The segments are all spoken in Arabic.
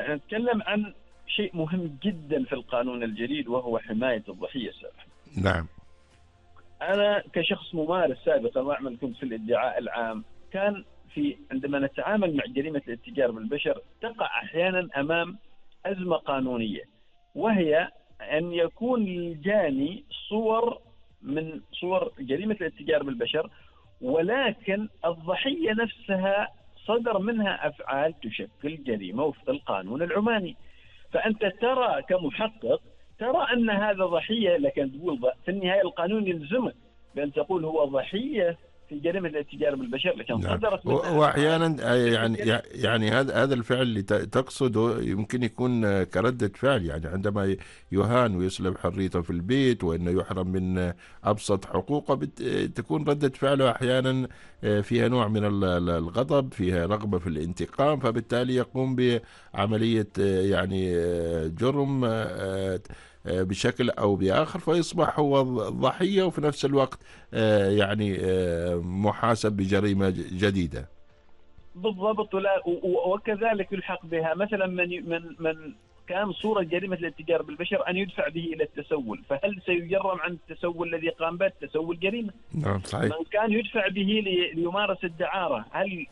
نتكلم عن شيء مهم جدا في القانون الجديد، وهو حماية الضحية السابقة. نعم. أنا كشخص ممارس سابقا وأعمل كنت في الادعاء العام، كان عندما نتعامل مع جريمة الاتجار بالبشر تقع أحيانا أمام أزمة قانونية، وهي أن يكون للجاني صور من صور جريمة الاتجار بالبشر، ولكن الضحية نفسها صدر منها أفعال تشكل جريمة وفق القانون العماني. فأنت ترى كمحقق ترى أن هذا ضحية، لكن تقول في النهاية القانون يلزمك بأن تقول هو ضحية في جريمة الاتجار بالبشر، لكن نعم. صدرت منها أفعال. واحيانا يعني هذا الفعل اللي تقصده يمكن يكون كردة فعل، يعني عندما يهان ويسلب حريته في البيت وانه يحرم من ابسط حقوقه، تكون ردة فعله احيانا فيها نوع من الغضب، فيها رغبة في الانتقام، فبالتالي يقوم بعملية يعني جرم بشكل أو بآخر، فيصبح هو الضحية وفي نفس الوقت يعني محاسب بجريمة جديدة. بالضبط. وكذلك يلحق بها مثلا من كان صورة جريمة الاتجار بالبشر أن يدفع به إلى التسول، فهل سيجرم عن التسول الذي قام به؟ التسول جريمة. نعم صحيح. من كان يدفع به ليمارس الدعارة، هل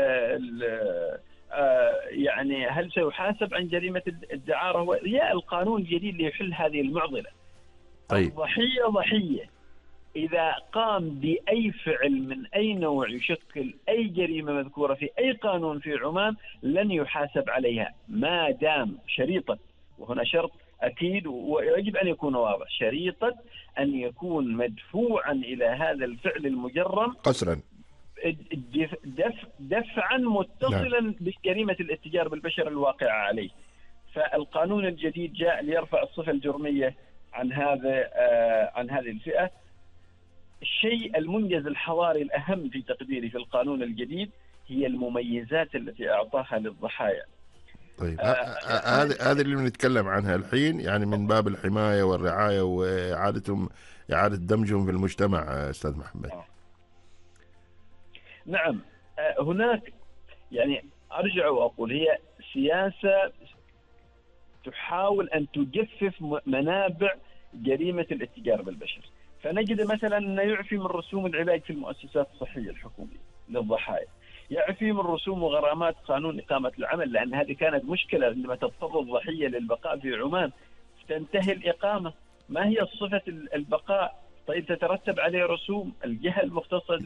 يعني هل سيحاسب عن جريمة الدعارة؟ هي القانون الجديد ليحل هذه المعضلة. طيب. الضحية ضحية إذا قام بأي فعل من أي نوع يشكل أي جريمة مذكورة في أي قانون في عمان لن يحاسب عليها، ما دام شريطة، وهنا شرط أكيد ويجب أن يكون واضح، شريطة أن يكون مدفوعا إلى هذا الفعل المجرم قسرا دفعا متصلا بجريمة الاتجار بالبشر الواقعة عليه. فالقانون الجديد جاء ليرفع الصفة الجرمية عن هذه الفئة. الشيء المنجز الحضاري الأهم في تقديري في القانون الجديد هي المميزات التي أعطاها للضحايا. طيب هذه اللي بنتكلم عنها الحين، يعني من باب الحماية والرعاية إعادة دمجهم في المجتمع. أستاذ محمد. نعم. هناك يعني أرجع وأقول هي سياسة تحاول أن تجفف منابع جريمة الاتجار بالبشر. فنجد مثلا أنه يعفي من رسوم العلاج في المؤسسات الصحية الحكومية للضحايا، يعفي من رسوم وغرامات قانون إقامة العمل، لأن هذه كانت مشكلة عندما تضطر الضحية للبقاء في عمان تنتهي الإقامة. ما هي صفة البقاء؟ طيب تترتب عليه رسوم، الجهة المختصة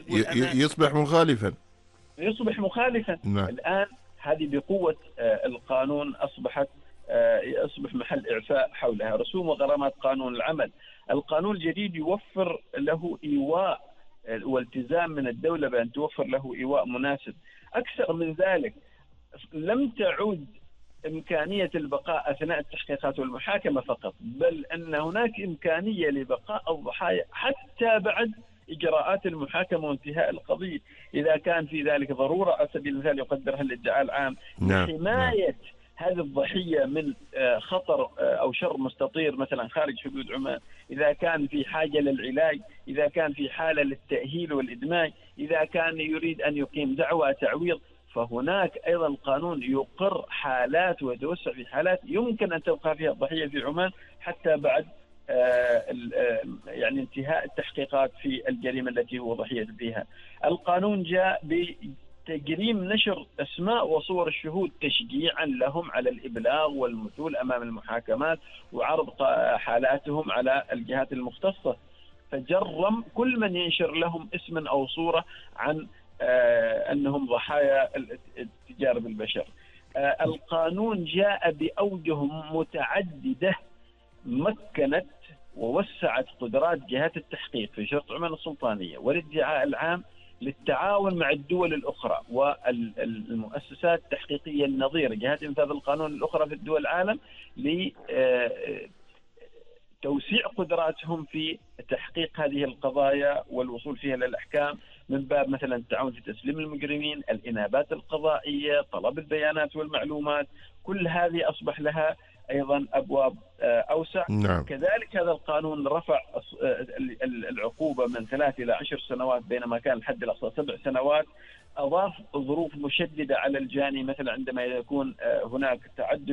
يصبح مخالفا. نعم. الآن هذه بقوة القانون يصبح محل إعفاء حولها. رسوم وغرامات قانون العمل، القانون الجديد يوفر له إيواء والتزام من الدولة بأن توفر له إيواء مناسب. أكثر من ذلك، لم تعود إمكانية البقاء أثناء التحقيقات والمحاكمة فقط، بل أن هناك إمكانية لبقاء الضحايا حتى بعد إجراءات المحاكمة وانتهاء القضية، إذا كان في ذلك ضرورة. على سبيل المثال يقدرها الادعاء العام لحماية هذه الضحية من خطر أو شر مستطير مثلا خارج حدود عمان، إذا كان في حاجة للعلاج، إذا كان في حالة للتأهيل والإدماج، إذا كان يريد أن يقيم دعوى تعويض. فهناك أيضا القانون يقر حالات ويتوسع في حالات يمكن أن تبقى فيها الضحية في عمان حتى بعد يعني انتهاء التحقيقات في الجريمة التي هو ضحية فيها. القانون جاء بتجريم نشر أسماء وصور الشهود تشجيعا لهم على الإبلاغ والمثول أمام المحاكمات وعرض حالاتهم على الجهات المختصة، فجرم كل من ينشر لهم اسما أو صورة عن أنهم ضحايا الاتجار بالبشر. القانون جاء بأوجه متعددة مكنت ووسعت قدرات جهات التحقيق في شرطة عمان السلطانية والادعاء العام للتعاون مع الدول الأخرى والمؤسسات التحقيقية النظيرة، جهات إنفاذ القانون الأخرى في الدول العالم، لتوسيع قدراتهم في تحقيق هذه القضايا والوصول فيها للأحكام، من باب مثلا التعاون في تسليم المجرمين، الإنابات القضائية، طلب البيانات والمعلومات. كل هذه أصبح لها أيضا أبواب أوسع. نعم. كذلك هذا القانون رفع العقوبة من 3 إلى 10 سنوات بينما كان الحد الأقصى 7 سنوات. أضاف ظروف مشددة على الجاني، مثلا عندما يكون هناك تعدد